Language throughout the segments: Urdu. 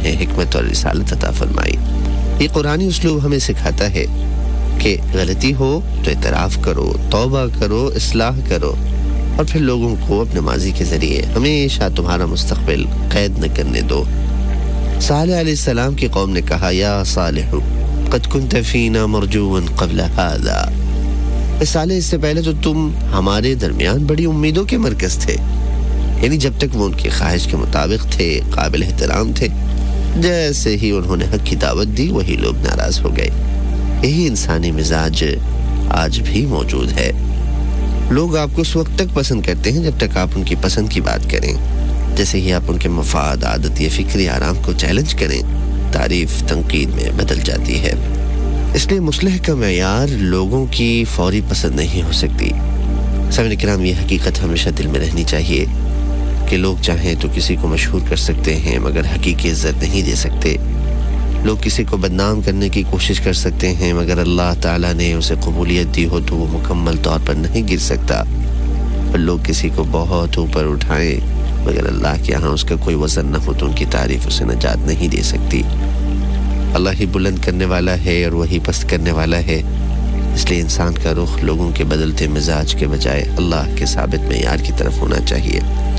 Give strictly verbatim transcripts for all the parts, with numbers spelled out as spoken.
انہیں حکمت اور رسالت عطا فرمائی۔ یہ قرآنی اسلوب ہمیں سکھاتا ہے کہ غلطی ہو تو اعتراف کرو، توبہ کرو، اصلاح کرو، اور پھر لوگوں کو اپنے ماضی کے ذریعے ہمیشہ تمہارا مستقبل قید نہ کرنے دو۔ صالح علیہ السلام کی قوم نے کہا، یا صالح قد كنت فینا مرجوا قبل هذا، اے صالح اس سے پہلے تو تم ہمارے درمیان بڑی امیدوں کے مرکز تھے۔ یعنی جب تک وہ ان کی خواہش کے مطابق تھے، قابل احترام تھے، جیسے ہی انہوں نے حق کی دعوت دی وہی لوگ ناراض ہو گئے۔ یہی انسانی مزاج آج بھی موجود ہے۔ لوگ آپ کو اس وقت تک پسند کرتے ہیں جب تک آپ ان کی پسند کی بات کریں، جیسے ہی آپ ان کے مفاد، عادت یا فکری آرام کو چیلنج کریں، تعریف تنقید میں بدل جاتی ہے۔ اس لیے مصلح کا معیار لوگوں کی فوری پسند نہیں ہو سکتی۔ سامعین کرام، یہ حقیقت ہمیشہ دل میں رہنی چاہیے کہ لوگ چاہیں تو کسی کو مشہور کر سکتے ہیں مگر حقیقی عزت نہیں دے سکتے۔ لوگ کسی کو بدنام کرنے کی کوشش کر سکتے ہیں مگر اللہ تعالیٰ نے اسے قبولیت دی ہو تو وہ مکمل طور پر نہیں گر سکتا۔ اور لوگ کسی کو بہت اوپر اٹھائیں مگر اللہ کے ہاں اس کا کوئی وزن نہ ہو تو ان کی تعریف اسے نجات نہیں دے سکتی۔ اللہ ہی بلند کرنے والا ہے اور وہی پست کرنے والا ہے، اس لیے انسان کا رخ لوگوں کے بدلتے مزاج کے بجائے اللہ کے ثابت معیار کی طرف ہونا چاہیے۔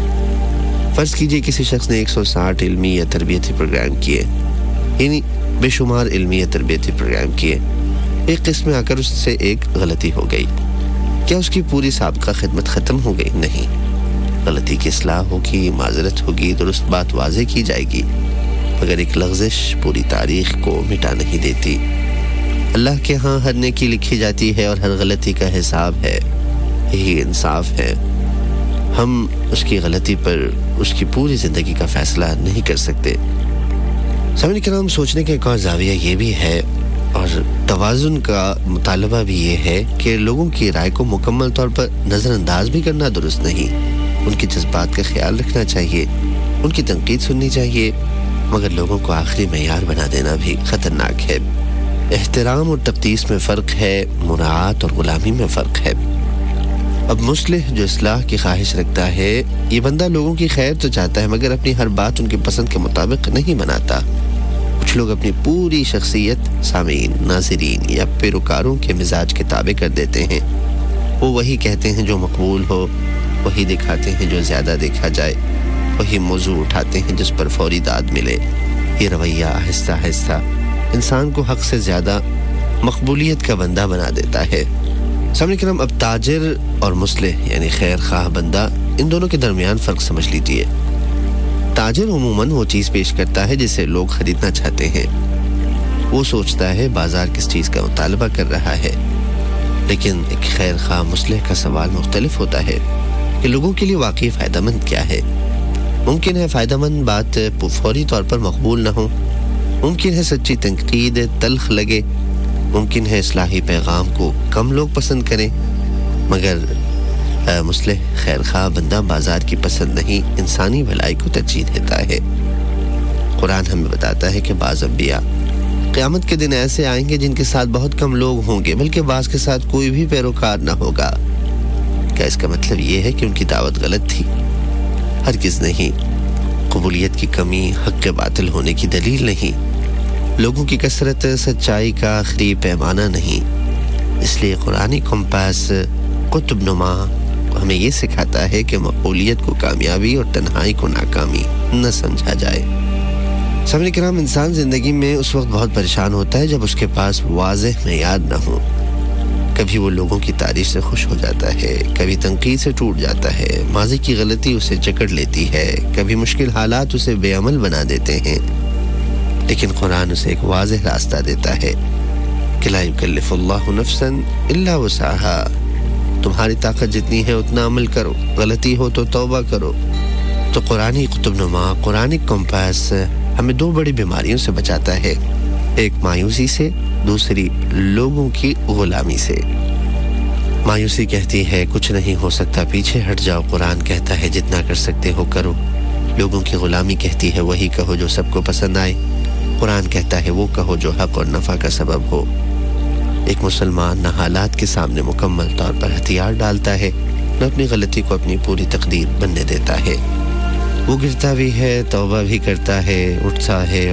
فرض کیجئے کسی شخص نے ایک سو ساٹھ علمی یا تربیتی پروگرام کیے، یعنی بے شمار علمی یا تربیتی پروگرام کیے، ایک قسم میں آ کر اس سے ایک غلطی ہو گئی، کیا اس کی پوری سابقہ خدمت ختم ہو گئی؟ نہیں، غلطی کی اصلاح ہوگی، معذرت ہوگی، درست بات واضح کی جائے گی، مگر ایک لغزش پوری تاریخ کو مٹا نہیں دیتی۔ اللہ کے ہاں ہر نیکی لکھی جاتی ہے اور ہر غلطی کا حساب ہے، یہی انصاف ہے۔ ہم اس کی غلطی پر اس کی پوری زندگی کا فیصلہ نہیں کر سکتے۔ سامعین کرام، سوچنے کا ایک اور زاویہ یہ بھی ہے اور توازن کا مطالبہ بھی یہ ہے کہ لوگوں کی رائے کو مکمل طور پر نظر انداز بھی کرنا درست نہیں۔ ان کے جذبات کا خیال رکھنا چاہیے، ان کی تنقید سننی چاہیے، مگر لوگوں کو آخری معیار بنا دینا بھی خطرناک ہے۔ احترام اور تقدیس میں فرق ہے، مراعات اور غلامی میں فرق ہے۔ اب مصلح جو اصلاح کی خواہش رکھتا ہے، یہ بندہ لوگوں کی خیر تو چاہتا ہے مگر اپنی ہر بات ان کی پسند کے مطابق نہیں بناتا۔ کچھ لوگ اپنی پوری شخصیت سامعین، ناظرین یا پیروکاروں کے مزاج کے تابع کر دیتے ہیں۔ وہ وہی کہتے ہیں جو مقبول ہو، وہی دکھاتے ہیں جو زیادہ دیکھا جائے، وہی موضوع اٹھاتے ہیں جس پر فوری داد ملے۔ یہ رویہ آہستہ آہستہ انسان کو حق سے زیادہ مقبولیت کا بندہ بنا دیتا ہے۔ سامعین کرام، اب تاجر اور مصلح یعنی خیر خواہ بندہ، ان دونوں کے درمیان فرق سمجھ لیجیے۔ تاجر عموماً وہ چیز پیش کرتا ہے جسے لوگ خریدنا چاہتے ہیں۔ وہ سوچتا ہے بازار کس چیز کا مطالبہ کر رہا ہے، لیکن ایک خیر خواہ مصلح کا سوال مختلف ہوتا ہے کہ لوگوں کے لیے واقعی فائدہ مند کیا ہے۔ ممکن ہے فائدہ مند بات فوری طور پر مقبول نہ ہو، ممکن ہے سچی تنقید تلخ لگے، ممکن ہے اصلاحی پیغام کو کم لوگ پسند کریں، مگر مصلح خیر خواہ بندہ بازار کی پسند نہیں، انسانی بھلائی کو ترجیح دیتا ہے۔ قرآن ہمیں بتاتا ہے کہ بعض انبیاء قیامت کے دن ایسے آئیں گے جن کے ساتھ بہت کم لوگ ہوں گے، بلکہ بعض کے ساتھ کوئی بھی پیروکار نہ ہوگا۔ کیا اس کا مطلب یہ ہے کہ ان کی دعوت غلط تھی؟ ہرگز نہیں۔ قبولیت کی کمی حق کے باطل ہونے کی دلیل نہیں۔ لوگوں کی کثرت سچائی کا آخری پیمانہ نہیں۔ اس لیے قرآنی کمپاس قطب نما ہمیں یہ سکھاتا ہے کہ مقبولیت کو کامیابی اور تنہائی کو ناکامی نہ سمجھا جائے۔ سامعین کرام، انسان زندگی میں اس وقت بہت پریشان ہوتا ہے جب اس کے پاس واضح معیار نہ ہو۔ کبھی وہ لوگوں کی تعریف سے خوش ہو جاتا ہے، کبھی تنقید سے ٹوٹ جاتا ہے، ماضی کی غلطی اسے جکڑ لیتی ہے، کبھی مشکل حالات اسے بے عمل بنا دیتے ہیں، لیکن قرآن اسے ایک واضح راستہ دیتا ہے کہ لا یکلف اللہ نفسا الا وسعها، تمہاری طاقت جتنی ہے اتنا عمل کرو، غلطی ہو تو توبہ کرو۔ تو قرآنی قطب نما، قرآنی کمپاس ہمیں دو بڑی بیماریوں سے بچاتا ہے، ایک مایوسی سے، دوسری لوگوں کی غلامی سے۔ مایوسی کہتی ہے کچھ نہیں ہو سکتا، پیچھے ہٹ جاؤ، قرآن کہتا ہے جتنا کر سکتے ہو کرو۔ لوگوں کی غلامی کہتی ہے وہی کہو جو سب کو پسند آئے، قرآن کہتا ہے وہ کہو جو حق اور نفع کا سبب ہو۔ ایک مسلمان نہ حالات کے سامنے مکمل طور پر ہتھیار ڈالتا ہے، نہ اپنی غلطی کو اپنی پوری تقدیر بننے دیتا ہے۔ وہ گرتا بھی ہے، توبہ بھی کرتا ہے، اٹھتا ہے